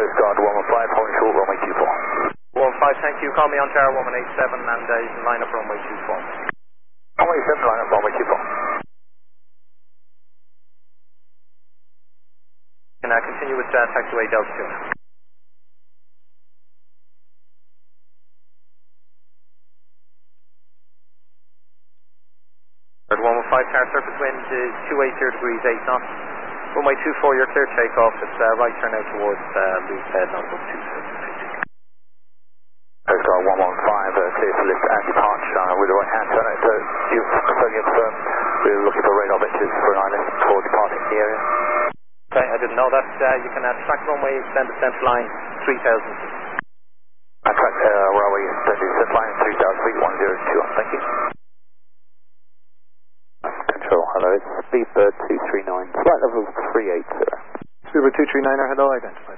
Coast Guard 115, holding short, runway 24. 15, thank you. Call me on Tower 187 and you can line up runway 24. Runway 7, line up runway 24. Can I continue with taxiway Delta 2? At 115, car surface wind is 280 degrees 8 knots. Runway 24, you're clear takeoff. It's right turn out towards Loose Head, number 250. Coast Guard 115, clear for lift and departure with the right hand turn. So you've confirmed we're looking for radar vectors for an island for departing the area. Okay, I didn't know that. You can track runway extended central line 3000. Track runway extended central line 3000 feet 1021. Thank you. Control, hello, it's Speedbird 239, flight level 380. Speedbird 239, hello, identify.